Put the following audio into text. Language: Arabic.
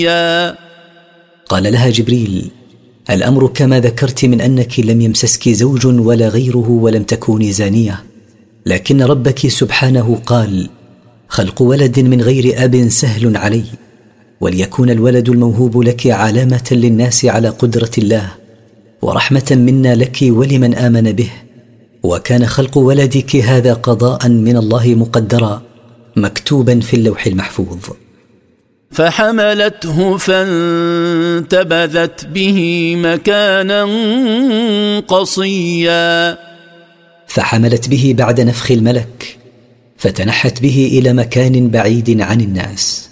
قال لها جبريل: الأمر كما ذكرت من أنك لم يمسسك زوج ولا غيره ولم تكوني زانية، لكن ربك سبحانه قال: خلق ولد من غير أب سهل علي، وليكون الولد الموهوب لك علامة للناس على قدرة الله ورحمة منا لك ولمن آمن به، وكان خلق ولدك هذا قضاء من الله مقدرا مكتوبا في اللوح المحفوظ. فحملته فانتبذت به مكانا قصيا. فحملت به بعد نفخ الملك، فتنحت به إلى مكان بعيد عن الناس.